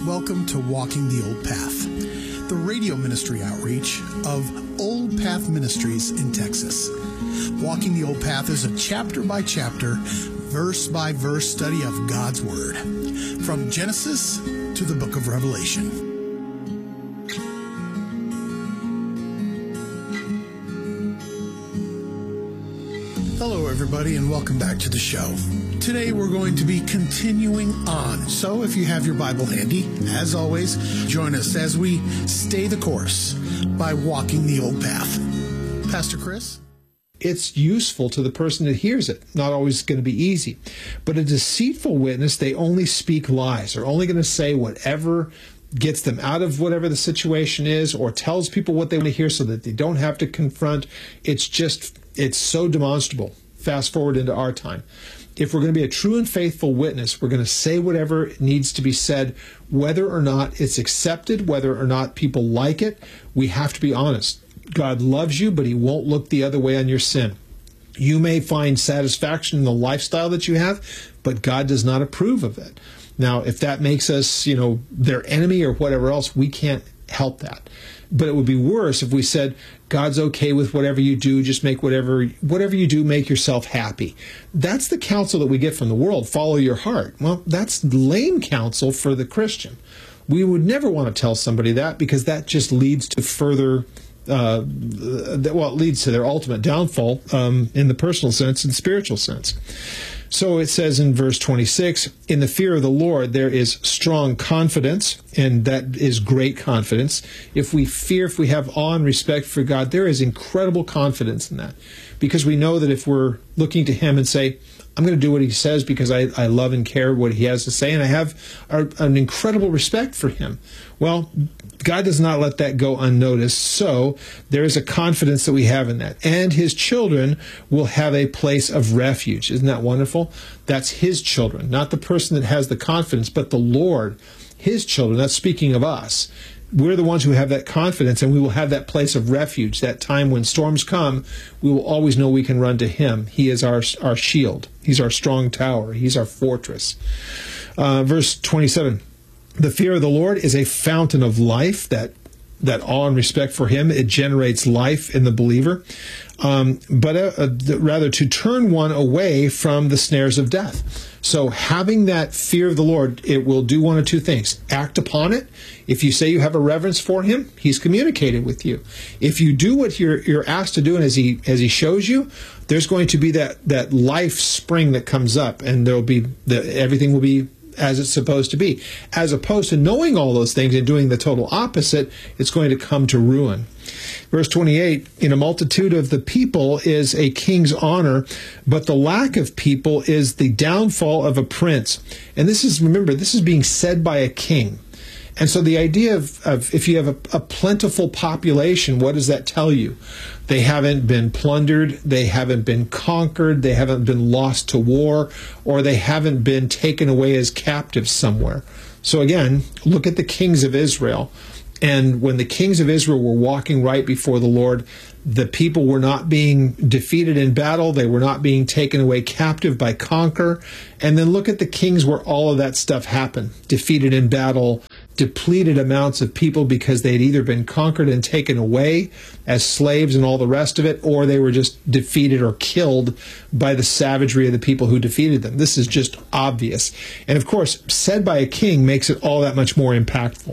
welcome to Walking the Old Path, the radio ministry outreach of Old Path Ministries in Texas. Walking the Old Path is a chapter-by-chapter, verse-by-verse study of God's Word, from Genesis to the book of Revelation. Hello, everybody, and welcome back to the show. Today, we're going to be continuing on. So if you have your Bible handy, as always, join us as we stay the course by walking the old path. Pastor Chris? It's useful to the person that hears it. Not always going to be easy. But a deceitful witness, they only speak lies. They're only going to say whatever gets them out of whatever the situation is, or tells people what they want to hear so that they don't have to confront. It's so demonstrable. Fast forward into our time. If we're going to be a true and faithful witness, we're going to say whatever needs to be said, whether or not it's accepted, whether or not people like it. We have to be honest. God loves you, but he won't look the other way on your sin. You may find satisfaction in the lifestyle that you have, but God does not approve of it. Now, if that makes us, their enemy or whatever else, we can't help that. But it would be worse if we said, God's okay with whatever you do, just make whatever you do, make yourself happy. That's the counsel that we get from the world, follow your heart. Well, that's lame counsel for the Christian. We would never want to tell somebody that, because that just leads to further, it leads to their ultimate downfall in the personal sense and spiritual sense. So it says in verse 26, in the fear of the Lord, there is strong confidence, and that is great confidence. If we have awe and respect for God, there is incredible confidence in that, because we know that if we're looking to him and say, I'm going to do what he says because I love and care what he has to say, and I have an incredible respect for him. Well, God does not let that go unnoticed, so there is a confidence that we have in that. And his children will have a place of refuge. Isn't that wonderful? That's his children, not the person that has the confidence, but the Lord, his children. That's speaking of us. We're the ones who have that confidence, and we will have that place of refuge. That time when storms come, we will always know we can run to him. He is our shield. He's our strong tower. He's our fortress. Verse 27, the fear of the Lord is a fountain of life, that awe and respect for him. It generates life in the believer. But rather to turn one away from the snares of death. So having that fear of the Lord, it will do one of two things. Act upon it. If you say you have a reverence for him, he's communicated with you. If you do what you're asked to do, and as he shows you, there's going to be that life spring that comes up, and everything will be as it's supposed to be. As opposed to knowing all those things and doing the total opposite, it's going to come to ruin. Verse 28, in a multitude of the people is a king's honor, but the lack of people is the downfall of a prince. And this is being said by a king. And so the idea of if you have a plentiful population, what does that tell you? They haven't been plundered, they haven't been conquered, they haven't been lost to war, or they haven't been taken away as captives somewhere. So again, look at the kings of Israel. And when the kings of Israel were walking right before the Lord, the people were not being defeated in battle. They were not being taken away captive by conquer. And then look at the kings where all of that stuff happened. Defeated in battle, depleted amounts of people because they had either been conquered and taken away as slaves and all the rest of it, or they were just defeated or killed by the savagery of the people who defeated them. This is just obvious. And of course, said by a king makes it all that much more impactful.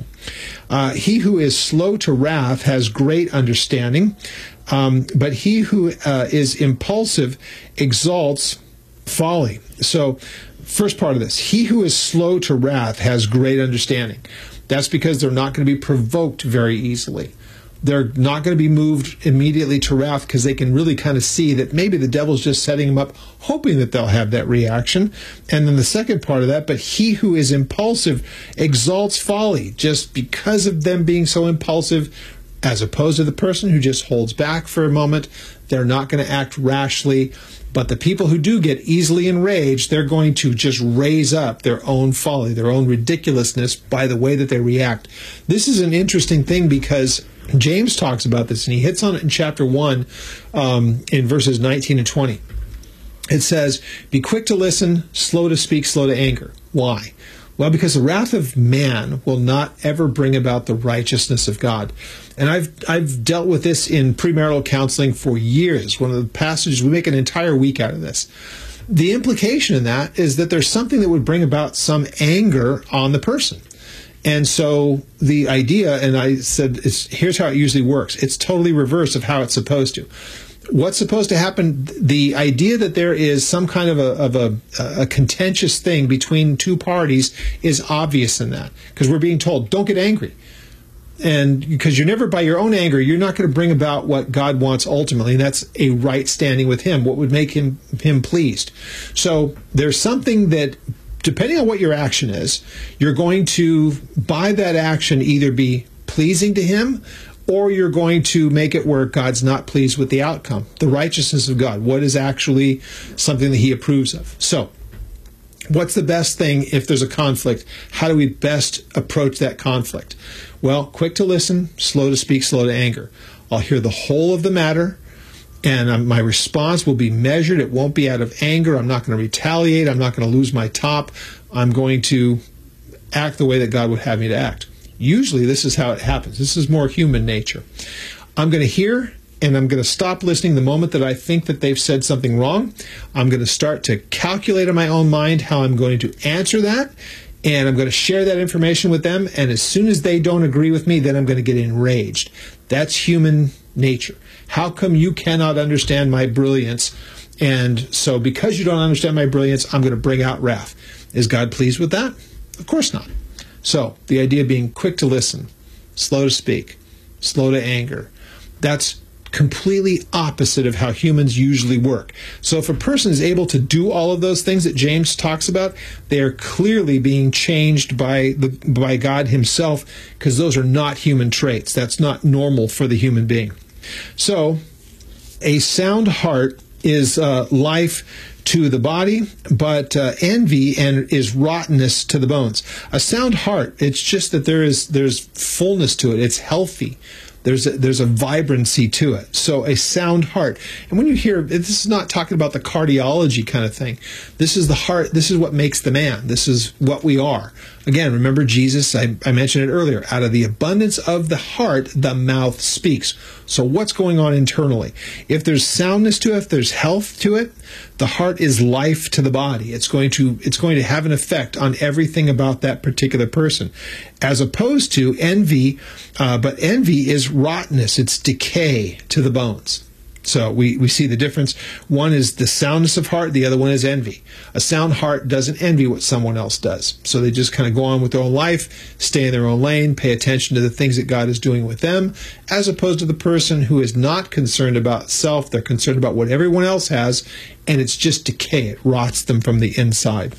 He who is slow to wrath has great understanding, but he who is impulsive exalts folly. So, first part of this, he who is slow to wrath has great understanding. That's because they're not going to be provoked very easily. They're not going to be moved immediately to wrath because they can really kind of see that maybe the devil's just setting them up, hoping that they'll have that reaction. And then the second part of that, but he who is impulsive exalts folly, just because of them being so impulsive, as opposed to the person who just holds back for a moment. They're not going to act rashly. But the people who do get easily enraged, they're going to just raise up their own folly, their own ridiculousness by the way that they react. This is an interesting thing because James talks about this, and he hits on it in chapter 1 in verses 19 and 20. It says, be quick to listen, slow to speak, slow to anger. Why? Well, because the wrath of man will not ever bring about the righteousness of God. And I've dealt with this in premarital counseling for years. One of the passages, we make an entire week out of this. The implication in that is that there's something that would bring about some anger on the person. And so the idea, and I said, here's how it usually works. It's totally reverse of how it's supposed to. What's supposed to happen, the idea that there is some kind of a contentious thing between two parties is obvious in that, because we're being told, don't get angry. And because you're never, by your own anger, you're not going to bring about what God wants ultimately, and that's a right standing with him, what would make him pleased. So there's something that, depending on what your action is, you're going to, by that action, either be pleasing to him, or you're going to make it where God's not pleased with the outcome, the righteousness of God, what is actually something that he approves of. So, what's the best thing if there's a conflict? How do we best approach that conflict? Well, quick to listen, slow to speak, slow to anger. I'll hear the whole of the matter, and my response will be measured. It won't be out of anger. I'm not going to retaliate. I'm not going to lose my top. I'm going to act the way that God would have me to act. Usually this is how it happens. This is more human nature. I'm going to hear, and I'm going to stop listening the moment that I think that they've said something wrong. I'm going to start to calculate in my own mind how I'm going to answer that, and I'm going to share that information with them, and as soon as they don't agree with me, then I'm going to get enraged. That's human nature. How come you cannot understand my brilliance? And so because you don't understand my brilliance, I'm going to bring out wrath. Is God pleased with that? Of course not. So the idea being quick to listen, slow to speak, slow to anger, that's completely opposite of how humans usually work. So if a person is able to do all of those things that James talks about, they are clearly being changed by God himself, because those are not human traits. That's not normal for the human being. So a sound heart is life to the body, but envy and is rottenness to the bones. A sound heart, it's just that there's fullness to it. It's healthy. There's a vibrancy to it. So a sound heart. And when you hear, this is not talking about the cardiology kind of thing. This is the heart. This is what makes the man. This is what we are. Again, remember Jesus, I mentioned it earlier, out of the abundance of the heart, the mouth speaks. So what's going on internally? If there's soundness to it, if there's health to it, the heart is life to the body. It's going to have an effect on everything about that particular person, as opposed to envy. But envy is rottenness. It's decay to the bones. So we see the difference. One is the soundness of heart. The other one is envy. A sound heart doesn't envy what someone else does. So they just kind of go on with their own life, stay in their own lane, pay attention to the things that God is doing with them, as opposed to the person who is not concerned about self. They're concerned about what everyone else has, and it's just decay. It rots them from the inside.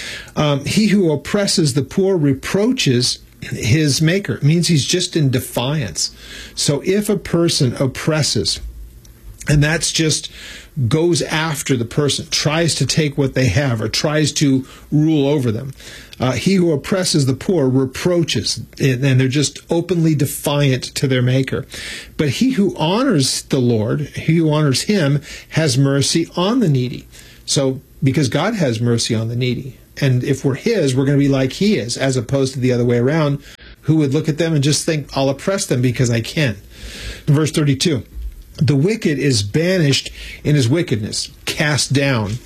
He who oppresses the poor reproaches his maker. It means he's just in defiance. So if a person oppresses, and that's just goes after the person, tries to take what they have, or tries to rule over them. He who oppresses the poor reproaches, and they're just openly defiant to their maker. But he who honors the Lord, he who honors him, has mercy on the needy. So because God has mercy on the needy, and if we're his, we're going to be like he is, as opposed to the other way around, who would look at them and just think, I'll oppress them because I can. Verse 32. The wicked is banished in his wickedness, cast down.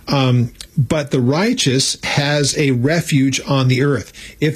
But the righteous has a refuge on the earth,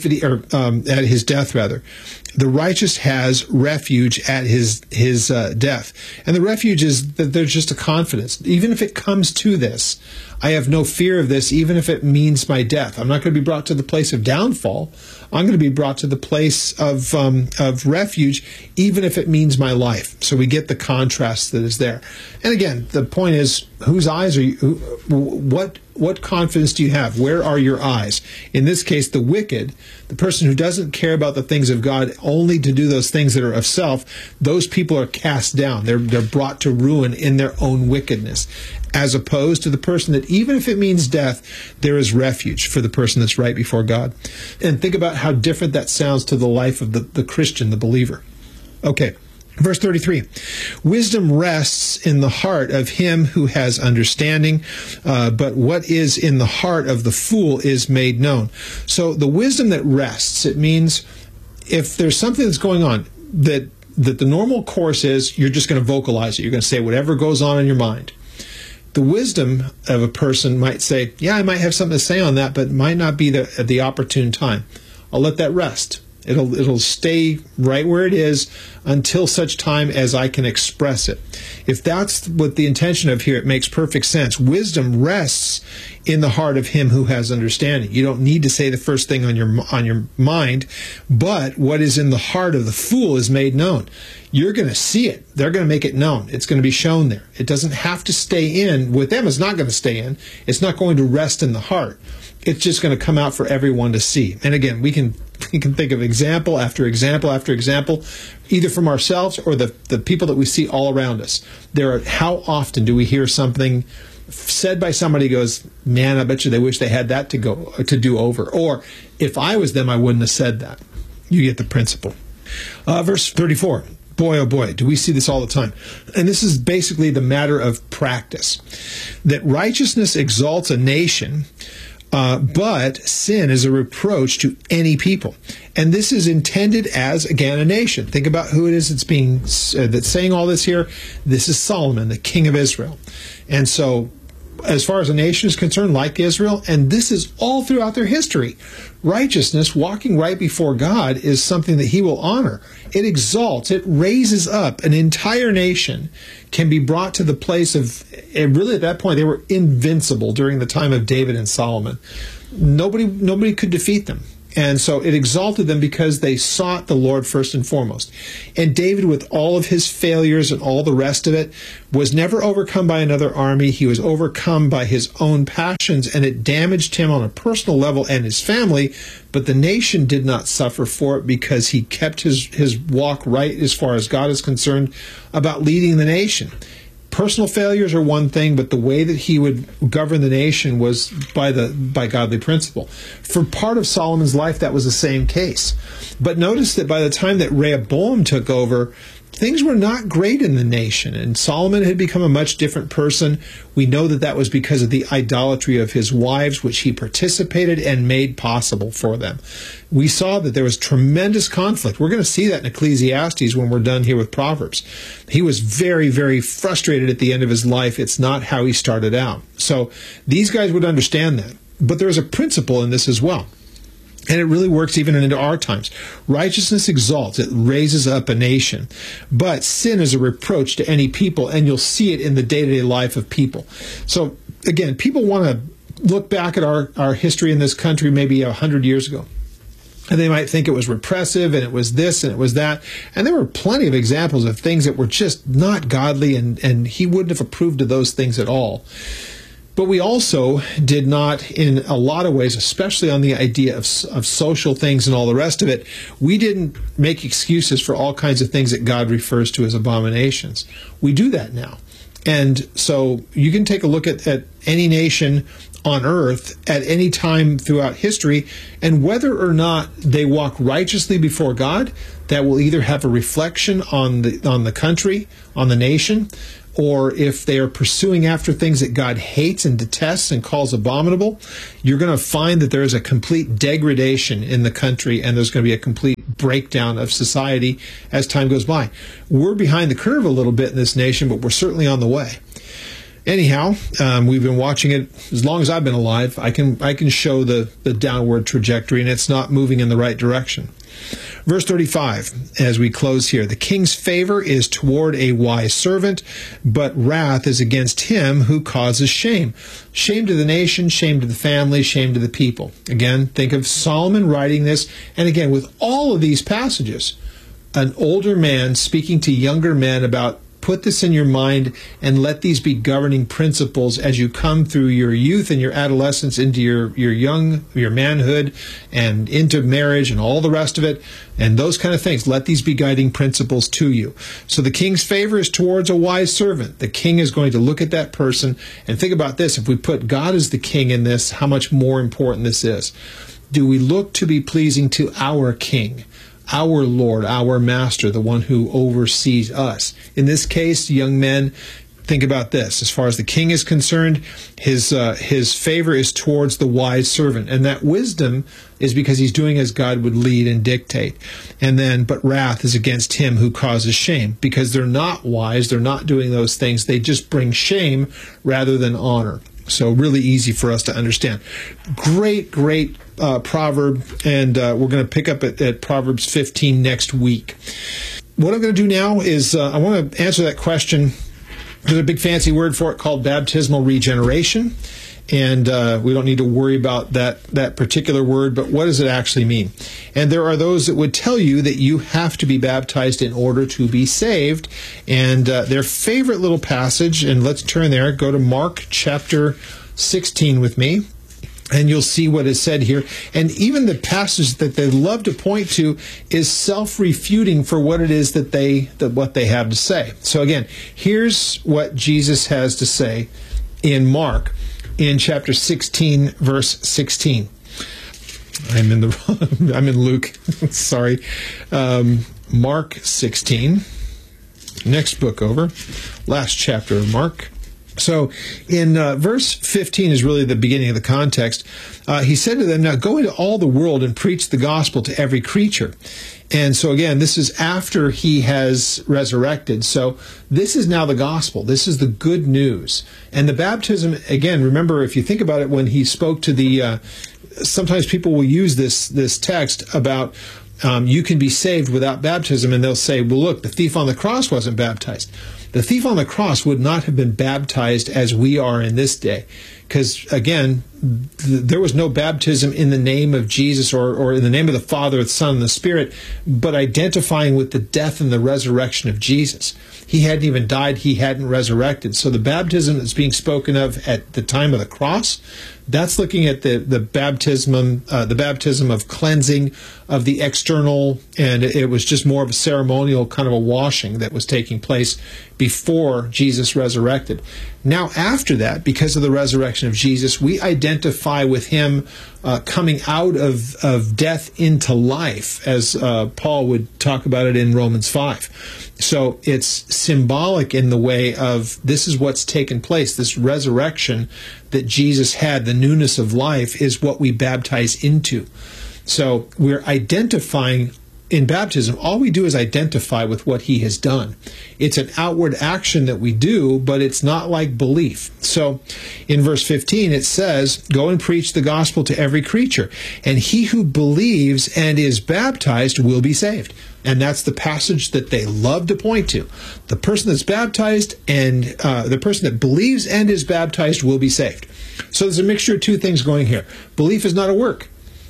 at his death, rather. The righteous has refuge at his death. And the refuge is that there's just a confidence. Even if it comes to this, I have no fear of this, even if it means my death. I'm not going to be brought to the place of downfall. I'm going to be brought to the place of refuge, even if it means my life. So we get the contrast that is there. And again, the point is, whose eyes are you? What confidence do you have? Where are your eyes? In this case, the wicked, the person who doesn't care about the things of God, only to do those things that are of self, those people are cast down. They're brought to ruin in their own wickedness. As opposed to the person that, even if it means death, there is refuge for the person that's right before God. And think about how different that sounds to the life of the Christian, the believer. Okay, Verse 33, wisdom rests in the heart of him who has understanding, but what is in the heart of the fool is made known. So the wisdom that rests, it means if there's something that's going on that the normal course is you're just going to vocalize it. You're going to say whatever goes on in your mind. The wisdom of a person might say, yeah, I might have something to say on that, but it might not be at the opportune time. I'll let that rest. It'll stay right where it is until such time as I can express it. If that's what the intention of here, it makes perfect sense. Wisdom rests in the heart of him who has understanding. You don't need to say the first thing on your mind, but what is in the heart of the fool is made known. You're going to see it. They're going to make it known. It's going to be shown there. It doesn't have to stay in. With them, it's not going to stay in. It's not going to rest in the heart. It's just going to come out for everyone to see. And again, we can think of example after example after example, either from ourselves or the people that we see all around us. How often do we hear something said by somebody who goes, man, I bet you they wish they had that to do over. Or if I was them, I wouldn't have said that. You get the principle. Verse 34. Boy, oh boy, do we see this all the time. And this is basically the matter of practice. That righteousness exalts a nation, but sin is a reproach to any people. And this is intended as, again, a nation. Think about who it is that's saying all this here. This is Solomon, the king of Israel. And so, as far as a nation is concerned, like Israel, and this is all throughout their history, righteousness, walking right before God, is something that he will honor. It exalts, it raises up. An entire nation can be brought to the place of, and really at that point, they were invincible during the time of David and Solomon. Nobody could defeat them. And so it exalted them because they sought the Lord first and foremost. And David, with all of his failures and all the rest of it, was never overcome by another army. He was overcome by his own passions, and it damaged him on a personal level and his family. But the nation did not suffer for it because he kept his walk right as far as God is concerned about leading the nation. Personal failures are one thing, but the way that he would govern the nation was by godly principle. For part of Solomon's life, that was the same case. But notice that by the time that Rehoboam took over, things were not great in the nation, and Solomon had become a much different person. We know that that was because of the idolatry of his wives, which he participated and made possible for them. We saw that there was tremendous conflict. We're going to see that in Ecclesiastes when we're done here with Proverbs. He was very, very frustrated at the end of his life. It's not how he started out. So these guys would understand that. But there's a principle in this as well. And it really works even into our times. Righteousness exalts. It raises up a nation. But sin is a reproach to any people, and you'll see it in the day-to-day life of people. So, again, people want to look back at our history in this country maybe 100 years ago. And they might think it was repressive, and it was this, and it was that. And there were plenty of examples of things that were just not godly, and he wouldn't have approved of those things at all. But we also did not, in a lot of ways, especially on the idea of social things and all the rest of it, we didn't make excuses for all kinds of things that God refers to as abominations. We do that now. And so you can take a look at any nation on earth at any time throughout history, and whether or not they walk righteously before God, that will either have a reflection on the country, on the nation, or if they are pursuing after things that God hates and detests and calls abominable, you're going to find that there is a complete degradation in the country, and there's going to be a complete breakdown of society as time goes by. We're behind the curve a little bit in this nation, but we're certainly on the way. Anyhow, we've been watching it as long as I've been alive. I can show the downward trajectory, and it's not moving in the right direction. Verse 35, as we close here, the king's favor is toward a wise servant, but wrath is against him who causes shame. Shame to the nation, shame to the family, shame to the people. Again, think of Solomon writing this, and again, with all of these passages, an older man speaking to younger men about put this in your mind and let these be governing principles as you come through your youth and your adolescence into your manhood and into marriage and all the rest of it and those kind of things. Let these be guiding principles to you. So the king's favor is towards a wise servant. The king is going to look at that person and think about this. If we put God as the king in this, how much more important this is. Do we look to be pleasing to our king? our Lord, our Master, the one who oversees us. In this case, young men, think about this. As far as the king is concerned, his favor is towards the wise servant. And that wisdom is because he's doing as God would lead and dictate. And then, but wrath is against him who causes shame. Because they're not wise, they're not doing those things. They just bring shame rather than honor. So really easy for us to understand. Great proverb. And we're going to pick up at Proverbs 15 next week. What I'm going to do now is I want to answer that question. There's a big fancy word for it called baptismal regeneration, and we don't need to worry about that particular word, but what does it actually mean? And there are those that would tell you that you have to be baptized in order to be saved, and their favorite little passage, and let's turn there, go to Mark chapter 16 with me. And you'll see what is said here. And even the passage that they love to point to is self-refuting for what it is what they have to say. So again, here's what Jesus has to say in Mark in chapter 16, verse 16. I'm in Luke. Sorry. Mark 16. Next book over. Last chapter of Mark. So in verse 15 is really the beginning of the context. He said to them, now go into all the world and preach the gospel to every creature. And so again, this is after he has resurrected. So this is now the gospel. This is the good news. And the baptism, again, remember, if you think about it, when he spoke to the, sometimes people will use this text about you can be saved without baptism. And they'll say, well, look, the thief on the cross wasn't baptized. The thief on the cross would not have been baptized as we are in this day. Because, again, there was no baptism in the name of Jesus or in the name of the Father, the Son, and the Spirit, but identifying with the death and the resurrection of Jesus. He hadn't even died. He hadn't resurrected. So the baptism that's being spoken of at the time of the cross, that's looking at the baptism of cleansing of the external, and it was just more of a ceremonial kind of a washing that was taking place before Jesus resurrected. Now, after that, because of the resurrection of Jesus, we identify with him coming out of death into life, as Paul would talk about it in Romans 5. So it's symbolic in the way of this is what's taken place. This resurrection that Jesus had, the newness of life, is what we baptize into. So we're identifying in baptism. All we do is identify with what he has done. It's an outward action that we do, but it's not like belief. So in verse 15 it says, go and preach the gospel to every creature, and he who believes and is baptized will be saved. And that's the passage that they love to point to. The person that's baptized and the person that believes and is baptized will be saved. So there's a mixture of two things going here. Belief is not a work.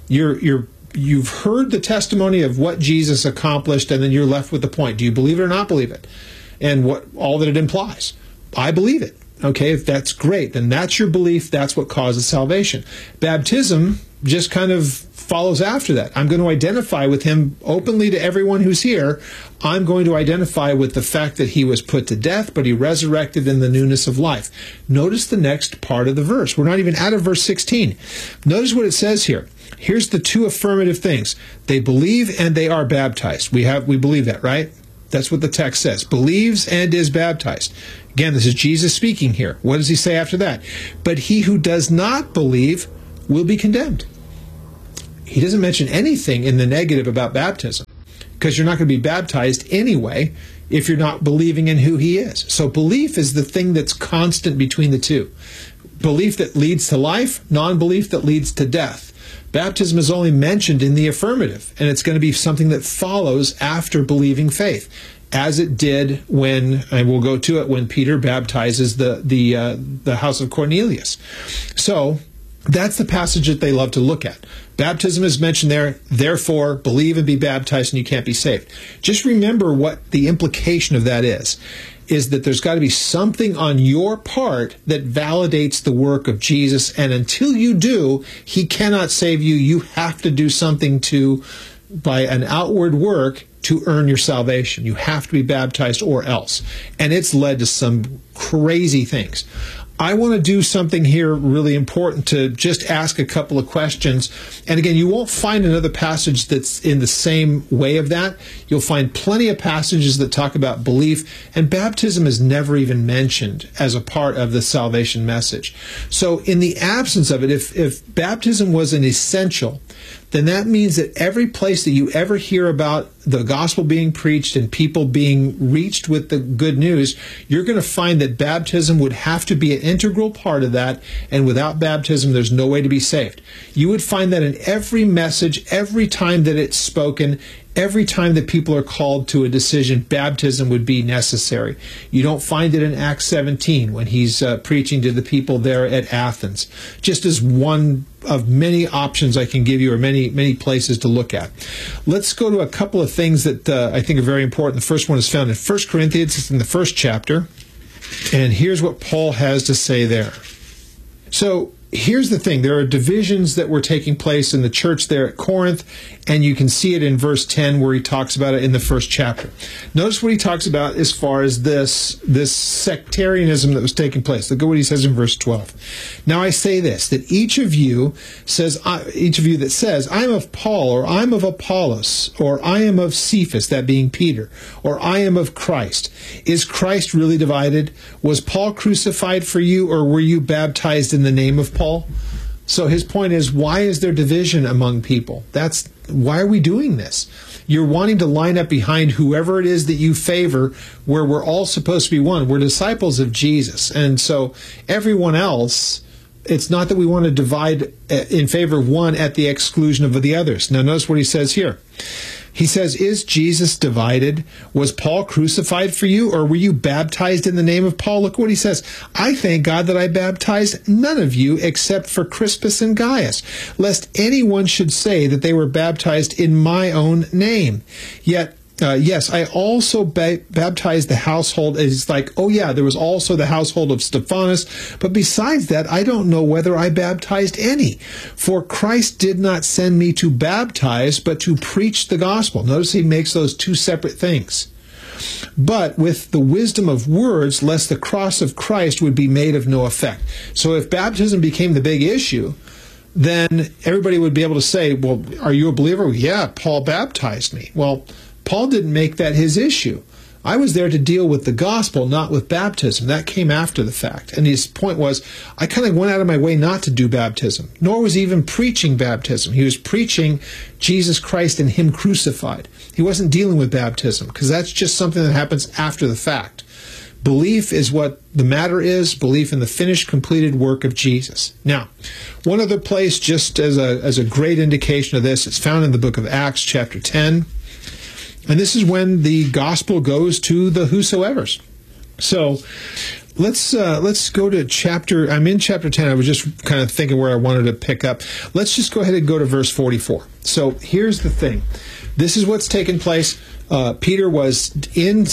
You've heard the testimony of what Jesus accomplished, and then you're left with the point. Do you believe it or not believe it? And what all that it implies. I believe it. Okay, if that's great, then that's your belief. That's what causes salvation. Baptism just kind of follows after that. I'm going to identify with him openly to everyone who's here. I'm going to identify with the fact that he was put to death, but he resurrected in the newness of life. Notice the next part of the verse. We're not even out of verse 16. Notice what it says here. Here's the two affirmative things. They believe and they are baptized. We believe that, right? That's what the text says. Believes and is baptized. Again, this is Jesus speaking here. What does he say after that? But he who does not believe will be condemned. He doesn't mention anything in the negative about baptism, because you're not going to be baptized anyway if you're not believing in who he is. So belief is the thing that's constant between the two. Belief that leads to life, non-belief that leads to death. Baptism is only mentioned in the affirmative, and it's going to be something that follows after believing faith, as it did when, and we'll go to it, when Peter baptizes the house of Cornelius. So that's the passage that they love to look at. Baptism is mentioned there, therefore believe and be baptized and you can't be saved. Just remember what the implication of that is that there's got to be something on your part that validates the work of Jesus, and until you do, he cannot save you. You have to do something by an outward work to earn your salvation. You have to be baptized or else. And it's led to some crazy things. I want to do something here really important to just ask a couple of questions. And again, you won't find another passage that's in the same way of that. You'll find plenty of passages that talk about belief, and baptism is never even mentioned as a part of the salvation message. So in the absence of it, if baptism was an essential, then that means that every place that you ever hear about the gospel being preached and people being reached with the good news, you're going to find that baptism would have to be an integral part of that, and without baptism, there's no way to be saved. You would find that in every message, every time that it's spoken, every time that people are called to a decision, baptism would be necessary. You don't find it in Acts 17 when he's preaching to the people there at Athens, just as one of many options I can give you, or many places to look at. Let's go to a couple of things that I think are very important. The first one is found in 1 Corinthians. It's in the first chapter. And here's what Paul has to say there. So here's the thing. There are divisions that were taking place in the church there at Corinth, and you can see it in verse 10 where he talks about it in the first chapter. Notice what he talks about as far as this sectarianism that was taking place. Look at what he says in verse 12. Now I say this, that each of you that says, I'm of Paul, or I'm of Apollos, or I am of Cephas, that being Peter, or I am of Christ. Is Christ really divided? Was Paul crucified for you, or were you baptized in the name of Paul? So his point is, why is there division among people? Why are we doing this? You're wanting to line up behind whoever it is that you favor, where we're all supposed to be one. We're disciples of Jesus. And so everyone else, it's not that we want to divide in favor of one at the exclusion of the others. Now notice what he says here. He says, is Jesus divided? Was Paul crucified for you, or were you baptized in the name of Paul? Look what he says. I thank God that I baptized none of you except for Crispus and Gaius, lest anyone should say that they were baptized in my own name. Yet, yes, I also baptized the household. It's like, oh yeah, there was also the household of Stephanus. But besides that, I don't know whether I baptized any. For Christ did not send me to baptize, but to preach the gospel. Notice he makes those two separate things. But with the wisdom of words, lest the cross of Christ would be made of no effect. So if baptism became the big issue, then everybody would be able to say, well, are you a believer? Yeah, Paul baptized me. Well, Paul didn't make that his issue. I was there to deal with the gospel, not with baptism. That came after the fact. And his point was, I kind of went out of my way not to do baptism, nor was he even preaching baptism. He was preaching Jesus Christ and him crucified. He wasn't dealing with baptism, because that's just something that happens after the fact. Belief is what the matter is, belief in the finished, completed work of Jesus. Now, one other place, just as a great indication of this, it's found in the book of Acts, chapter 10. And this is when the gospel goes to the whosoevers. So let's go to I'm in chapter 10. I was just kind of thinking where I wanted to pick up. Let's just go ahead and go to verse 44. So here's the thing. This is what's taken place. Peter was in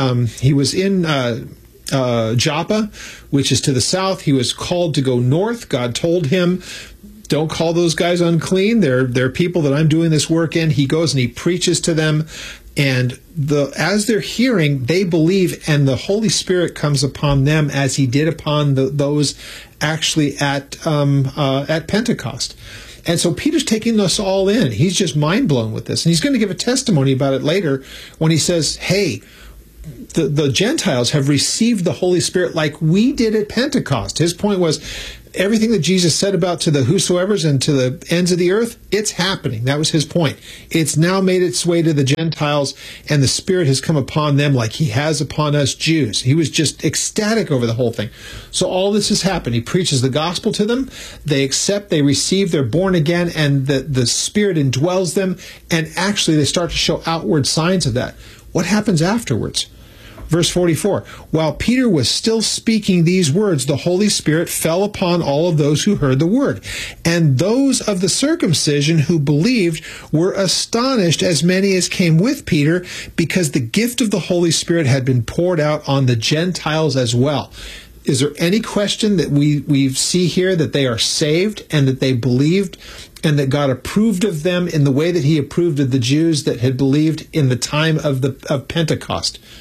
Joppa, which is to the south. He was called to go north. God told him, don't call those guys unclean. They're people that I'm doing this work in. He goes and he preaches to them. And as they're hearing, they believe, and the Holy Spirit comes upon them as he did upon those actually at Pentecost. And so Peter's taking us all in. He's just mind blown with this. And he's going to give a testimony about it later when he says, hey, the Gentiles have received the Holy Spirit like we did at Pentecost. His point was, everything that Jesus said about to the whosoevers and to the ends of the earth, it's happening. That was his point. It's now made its way to the Gentiles, and the Spirit has come upon them like he has upon us Jews. He was just ecstatic over the whole thing. So all this has happened. He preaches the gospel to them. They accept, they receive, they're born again, and the Spirit indwells them, and actually they start to show outward signs of that. What happens afterwards? Verse 44, while Peter was still speaking these words, the Holy Spirit fell upon all of those who heard the word. And those of the circumcision who believed were astonished, as many as came with Peter, because the gift of the Holy Spirit had been poured out on the Gentiles as well. Is there any question that we see here that they are saved and that they believed and that God approved of them in the way that he approved of the Jews that had believed in the time of Pentecost?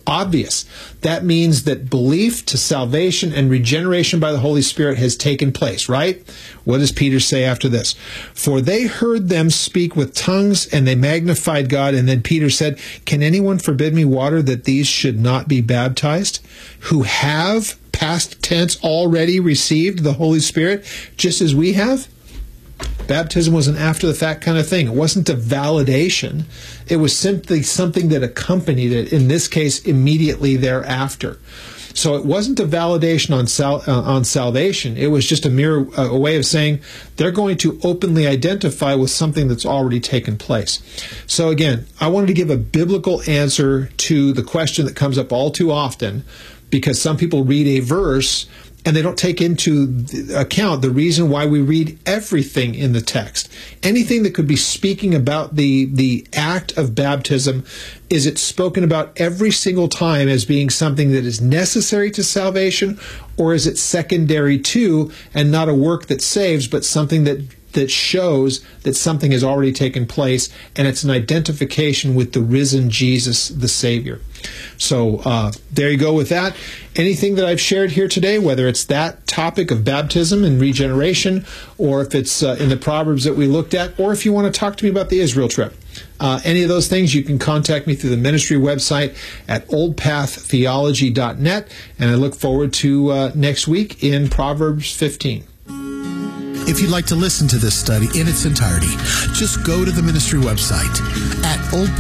obvious. That means that belief to salvation and regeneration by the Holy Spirit has taken place, right? What does Peter say after this? For they heard them speak with tongues, and they magnified God. And then Peter said, can anyone forbid me water that these should not be baptized, who have, past tense, already received the Holy Spirit, just as we have? Baptism was an after-the-fact kind of thing. It wasn't a validation. It was simply something that accompanied it, in this case, immediately thereafter. So it wasn't a validation on salvation. It was just a way of saying they're going to openly identify with something that's already taken place. So again, I wanted to give a biblical answer to the question that comes up all too often, because some people read a verse and they don't take into account the reason why we read everything in the text. Anything that could be speaking about the act of baptism, is it spoken about every single time as being something that is necessary to salvation, or is it secondary to and not a work that saves, but something that shows that something has already taken place, and it's an identification with the risen Jesus, the Savior. So there you go with that. Anything that I've shared here today, whether it's that topic of baptism and regeneration, or if it's in the Proverbs that we looked at, or if you want to talk to me about the Israel trip, any of those things, you can contact me through the ministry website at oldpaththeology.net, and I look forward to next week in Proverbs 15. If you'd like to listen to this study in its entirety, just go to the ministry website at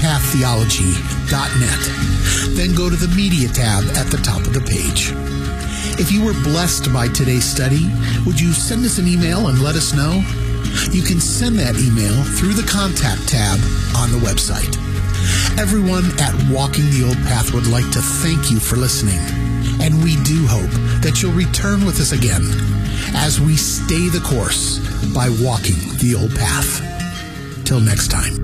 oldpaththeology.net. Then go to the media tab at the top of the page. If you were blessed by today's study, would you send us an email and let us know? You can send that email through the contact tab on the website. Everyone at Walking the Old Path would like to thank you for listening, and we do hope that you'll return with us again as we stay the course by walking the old path. Till next time.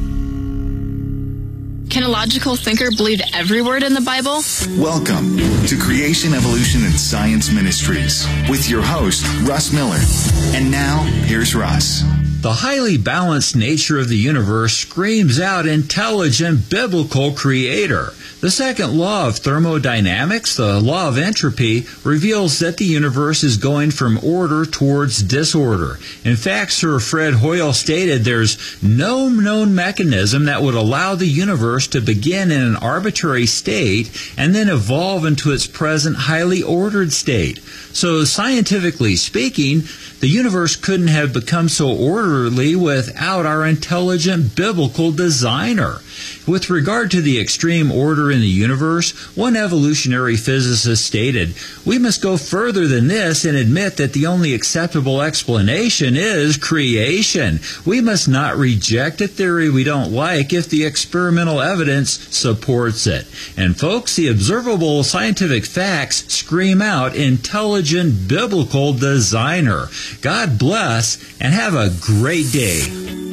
Can a logical thinker believe every word in the Bible? Welcome to Creation, Evolution, and Science Ministries with your host, Russ Miller. And now, here's Russ. The highly balanced nature of the universe screams out intelligent biblical creator. The second law of thermodynamics, the law of entropy, reveals that the universe is going from order towards disorder. In fact, Sir Fred Hoyle stated there's no known mechanism that would allow the universe to begin in an arbitrary state and then evolve into its present highly ordered state. So scientifically speaking, the universe couldn't have become so orderly without our intelligent biblical designer. With regard to the extreme order in the universe, one evolutionary physicist stated, "We must go further than this and admit that the only acceptable explanation is creation. We must not reject a theory we don't like if the experimental evidence supports it." And folks, the observable scientific facts scream out intelligent biblical designer. God bless and have a great day.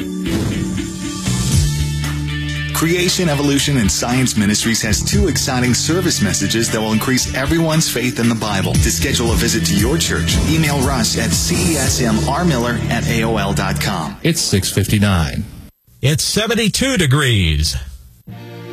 Creation, Evolution, and Science Ministries has 2 exciting service messages that will increase everyone's faith in the Bible. To schedule a visit to your church, email Russ at cesmrmiller@aol.com. It's 6:59. It's 72 degrees.